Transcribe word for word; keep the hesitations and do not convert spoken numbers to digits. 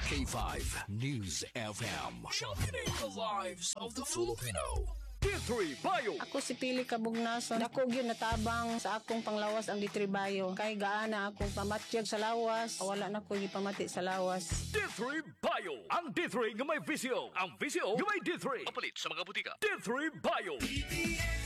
K five News F M. Championing the lives of the Filipino. D three Bio. Ako si Pili Kabugnason. Dako gyud natabang sa akong panglawas ang D three Bio. Kay gaana akong pamatyag sa lawas. Wala na ko gipamati sa lawas. D three Bio. Ang D three nga may visyo. Ang visyo nga may D three. Papalit sa mga butika. D three Bio.